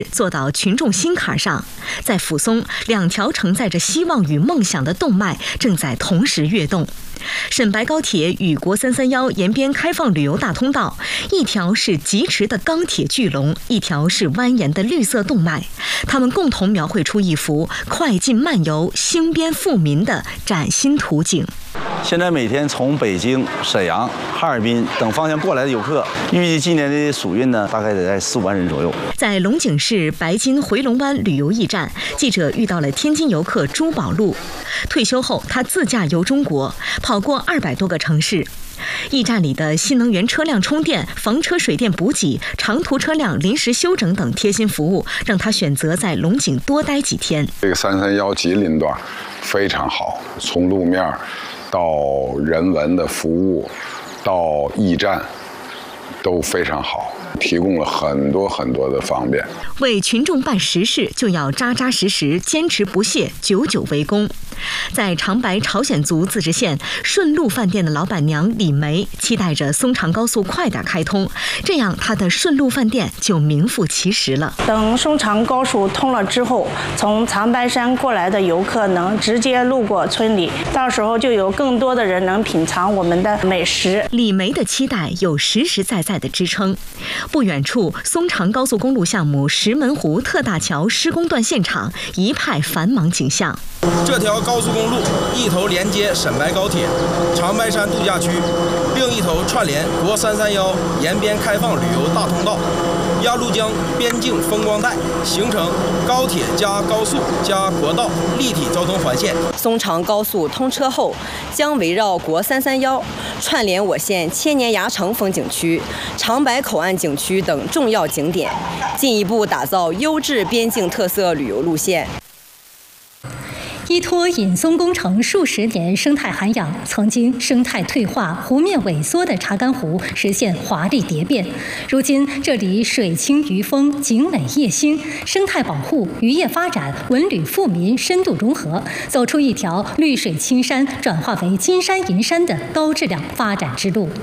做到群众心坎上。在扶松，两条承载着希望与梦想的动脉正在同时跃动。沈白高铁与国331沿边开放旅游大通道，一条是疾驰的钢铁巨龙，一条是蜿蜒的绿色动脉，它们共同描绘出一幅快进漫游、兴边富民的崭新图景。 现在每天从北京、沈阳、哈尔滨等方向过来的游客，预计今年的暑运呢，大概得在4、5万人左右。 在龙井市白金回龙湾旅游驿站，记者遇到了天津游客朱宝路。退休后，他自驾游中国，跑过200多个城市。驿站里的新能源车辆充电、房车水电补给、长途车辆临时休整等贴心服务，让他选择在龙井多待几天。 这个331吉林段非常好，从路面到人文的服务，到驿站都非常好，提供了很多的方便。 为群众办实事，就要扎扎实实、坚持不懈、久久为功。在长白朝鲜族自治县顺路饭店的老板娘李梅期待着松长高速快点开通，这样她的顺路饭店就名副其实了。 等松长高速通了之后，从长白山过来的游客能直接路过村里，到时候就有更多的人能品尝我们的美食。 李梅的期待有实实在在的支撑。不远处，松长高速公路项目石门湖特大桥施工段现场一派繁忙景象。 这条高速公路一头连接沈白高铁、长白山度假区，另一头串联国331沿边开放旅游大通道，鸭绿江边境风光带，形成高铁加高速加国道立体交通环线。 松长高速通车后，将围绕国331串联我县千年崖城风景区、长白口岸景区等重要景点，进一步打造优质边境特色旅游路线。 依托引松工程数十年生态涵养，曾经生态退化、湖面萎缩的查干湖实现华丽蝶变。如今，这里水清鱼丰、景美业兴，生态保护、渔业发展、文旅富民深度融合，走出一条绿水青山转化为金山银山的高质量发展之路。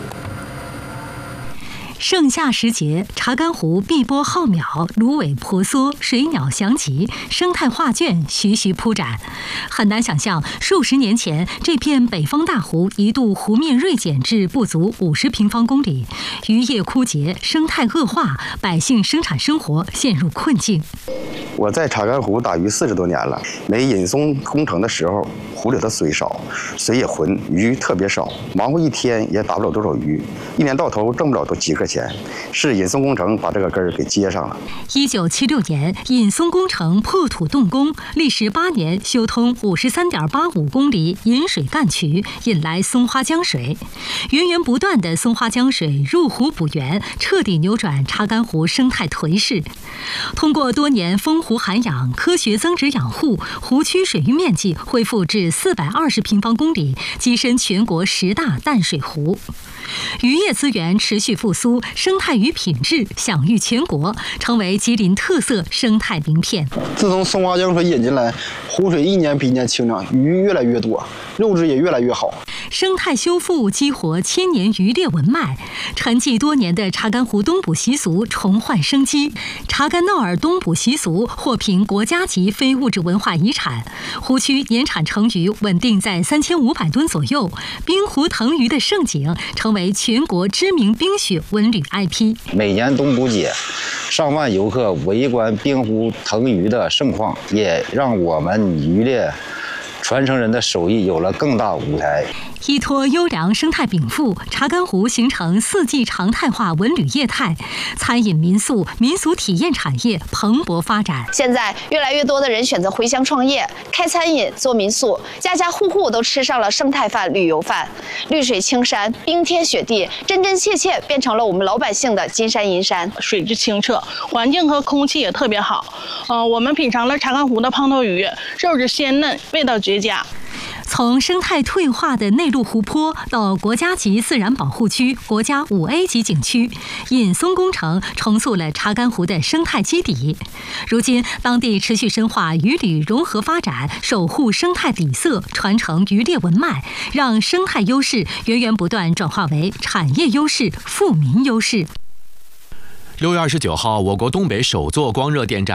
盛夏时节，查干湖碧波浩渺，芦苇婆娑，水鸟翔集，生态画卷徐徐铺展。很难想象，数十年前，这片北方大湖一度湖面锐减至不足50平方公里，渔业枯竭，生态恶化，百姓生产生活陷入困境。 我在查干湖打鱼40多年了，没引松工程的时候，湖里的水少，水也浑，鱼特别少，忙活一天也打不了多少鱼，一年到头挣不了都几个钱。是引松工程把这个根儿给接上了。 1976年，引松工程破土动工，历时8年修通53.85公里引水干渠，引来松花江水。源源不断的松花江水入湖补源，彻底扭转查干湖生态颓势。通过多年丰湖涵养、科学增值养护，湖区水域面积恢复至420平方公里，跻身全国10大淡水湖。渔业资源持续复苏，生态鱼品质享誉全国，成为吉林特色生态名片。 自从松花江水引进来，湖水一年比一年清凉，鱼越来越多，肉质也越来越好。 生态修复激活千年渔猎文脉，沉寂多年的查干湖冬捕习俗重焕生机。查干闹尔冬捕习俗获评国家级非物质文化遗产，湖区年产成鱼稳定在3500吨左右，冰湖腾鱼的盛景成为全国知名冰雪文旅 IP。 每年冬捕节，上万游客围观冰湖腾鱼的盛况，也让我们渔猎传承人的手艺有了更大舞台。 依托优良生态禀赋，查干湖形成4季常态化文旅业态，餐饮民宿、民俗体验产业蓬勃发展。 现在越来越多的人选择回乡创业，开餐饮、做民宿，家家户户都吃上了生态饭、旅游饭。绿水青山、冰天雪地，真真切切变成了我们老百姓的金山银山。 水质清澈，环境和空气也特别好。我们品尝了查干湖的胖头鱼，肉质鲜嫩，味道绝佳。 从生态退化的内陆湖泊到国家级自然保护区、国家5A 级景区，引松工程重塑了查干湖的生态基底。如今，当地持续深化渔旅融合发展，守护生态底色，传承渔猎文脉，让生态优势源源不断转化为产业优势、富民优势。 6月29号，我国东北首座光热电站